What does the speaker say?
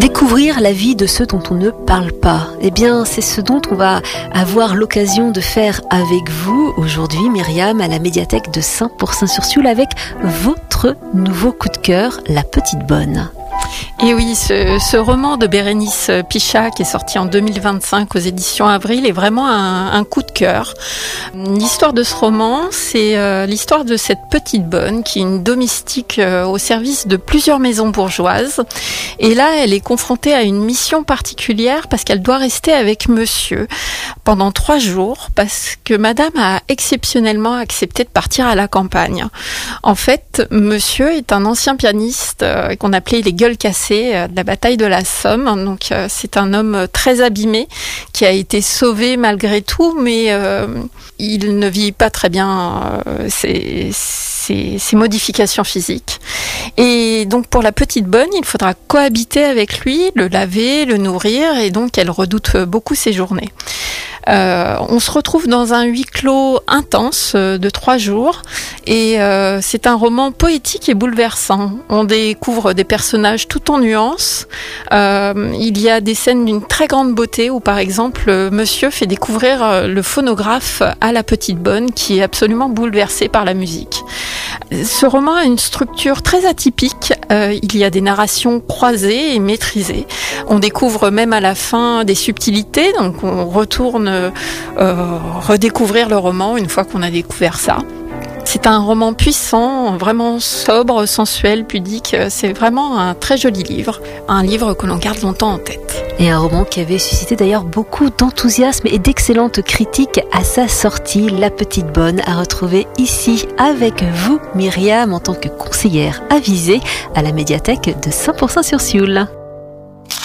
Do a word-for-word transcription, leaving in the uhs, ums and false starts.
Découvrir la vie de ceux dont on ne parle pas. Eh bien, c'est ce dont on va avoir l'occasion de faire avec vous aujourd'hui, Myriam, à la médiathèque de Saint-Pourçain-sur-Sioule avec votre nouveau coup de cœur, La Petite Bonne. Et oui, ce, ce roman de Bérénice Pichat qui est sorti en deux mille vingt-cinq aux éditions Avril est vraiment un, un coup de cœur. L'histoire de ce roman, c'est euh, l'histoire de cette petite bonne qui est une domestique euh, au service de plusieurs maisons bourgeoises. Et là, elle est confrontée à une mission particulière parce qu'elle doit rester avec monsieur pendant trois jours parce que madame a exceptionnellement accepté de partir à la campagne. En fait, monsieur est un ancien pianiste euh, qu'on appelait les gueules cassées de la bataille de la Somme. Donc euh, c'est un homme très abîmé qui a été sauvé malgré tout, mais euh, il ne vit pas très bien euh, ses, ses, ses modifications physiques. Et donc pour la petite bonne, il faudra cohabiter avec lui, le laver, le nourrir, et donc elle redoute beaucoup ses journées. Euh, on se retrouve dans un huis clos intense euh, de trois jours et euh, c'est un roman poétique et bouleversant. On découvre des personnages tout en nuances. Euh, il y a des scènes d'une très grande beauté où par exemple euh, monsieur fait découvrir euh, le phonographe à la petite bonne qui est absolument bouleversée par la musique. Ce roman a une structure très atypique. Euh, il y a des narrations croisées et maîtrisées. On découvre même à la fin des subtilités, donc on retourne euh, redécouvrir le roman une fois qu'on a découvert ça. C'est un roman puissant, vraiment sobre, sensuel, pudique. C'est vraiment un très joli livre, un livre que l'on garde longtemps en tête. Et un roman qui avait suscité d'ailleurs beaucoup d'enthousiasme et d'excellentes critiques à sa sortie, La Petite Bonne, à retrouver ici avec vous, Myriam, en tant que conseillère avisée à la médiathèque de Saint-Pourçain-sur-Sioule.